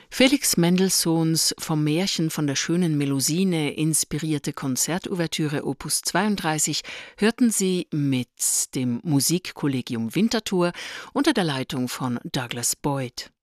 Felix Mendelssohns vom Märchen von der schönen Melusine inspirierte Konzertouvertüre Opus 32 hörten Sie mit dem Musikkollegium Winterthur unter der Leitung von Douglas Boyd.